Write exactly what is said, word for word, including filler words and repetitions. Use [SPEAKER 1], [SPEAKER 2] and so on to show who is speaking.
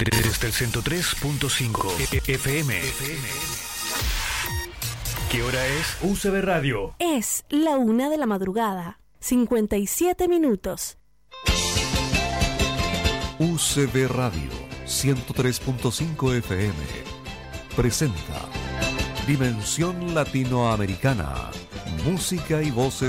[SPEAKER 1] Desde el ciento tres punto cinco F M. ¿Qué hora es? U C B Radio.
[SPEAKER 2] Es la una de la madrugada, cincuenta y siete minutos.
[SPEAKER 3] U C B Radio ciento tres punto cinco F M presenta Dimensión Latinoamericana, música y voces